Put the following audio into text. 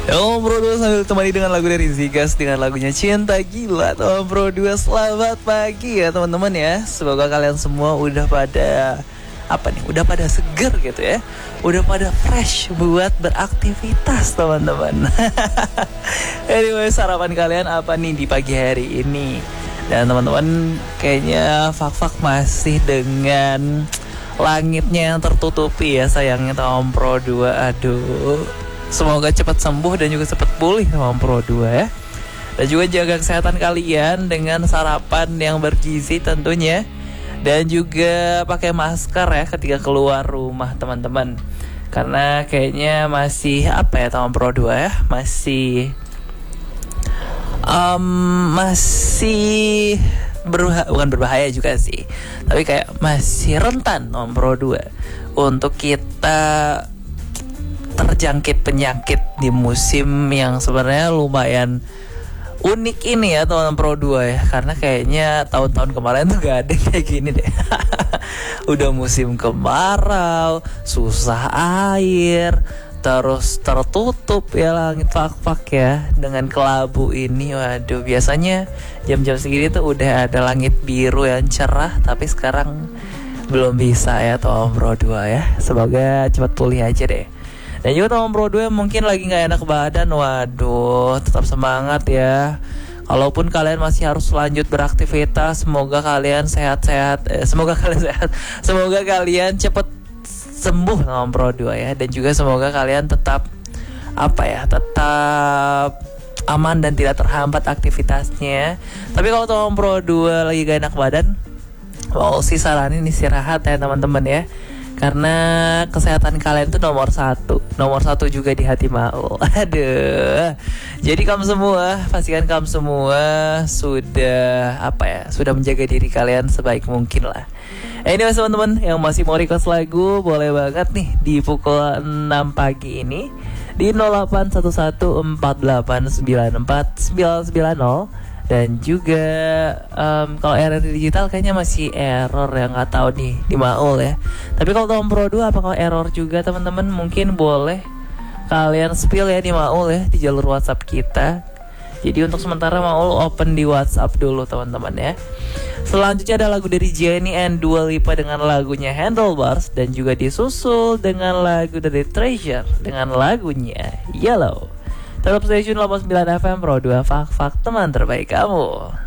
Om Pro 2 sambil temani dengan lagu dari Zigas dengan lagunya Cinta Gila. Om Pro 2, selamat pagi ya teman-teman ya. Semoga kalian semua udah pada udah pada seger gitu ya. Udah pada fresh buat beraktivitas teman-teman. Anyway, sarapan kalian apa nih di pagi hari ini? Dan teman-teman kayaknya Fak-Fak masih dengan langitnya yang tertutupi ya sayangnya Om Pro 2. Aduh, semoga cepat sembuh dan juga cepat pulih Om Pro 2 ya. Dan juga jaga kesehatan kalian dengan sarapan yang bergizi tentunya. Dan juga pakai masker ya ketika keluar rumah teman-teman. Karena kayaknya masih Om Pro 2 ya, masih bukan berbahaya juga sih, tapi kayak masih rentan Om Pro 2 untuk kita terjangkit penyakit di musim yang sebenarnya lumayan unik ini ya teman Pro 2 ya. Karena kayaknya tahun-tahun kemarin tuh gak ada kayak gini deh. Udah musim kemarau, susah air, terus tertutup ya langit Fak-Fak ya dengan kelabu ini. Waduh, biasanya jam-jam segini tuh udah ada langit biru yang cerah, tapi sekarang belum bisa ya Om Pro 2 ya. Semoga cepat pulih aja deh. Dan juga Om Pro 2 mungkin lagi gak enak badan. Waduh, tetap semangat ya. Kalaupun kalian masih harus lanjut beraktivitas, semoga kalian sehat-sehat. Semoga kalian cepat sembuh Om Pro 2 ya. Dan juga semoga kalian tetap tetap aman dan tidak terhambat aktivitasnya. Tapi kalau Om Pro 2 lagi gak enak badan, mau sih saranin istirahat ya teman-teman ya. Karena kesehatan kalian itu nomor satu juga di hati Maul. Aduh. Jadi kamu semua, pastikan kamu semua sudah menjaga diri kalian sebaik mungkin lah. Anyway teman-teman yang masih mau request lagu, boleh banget nih di pukul 6 pagi ini di 081148949990. Dan juga kalau error digital kayaknya masih error ya, nggak tahu nih di Maul ya. Tapi kalau Om Pro 2 apakah error juga teman-teman? Mungkin boleh kalian spill ya di Maul ya, di jalur WhatsApp kita. Jadi untuk sementara Maul open di WhatsApp dulu teman-teman ya. Selanjutnya ada lagu dari Jennie and Dua Lipa dengan lagunya Handlebars. Dan juga disusul dengan lagu dari Treasure dengan lagunya Yellow. Tetap stay tune 89 FM Pro 2 Fak-Fak teman terbaik kamu.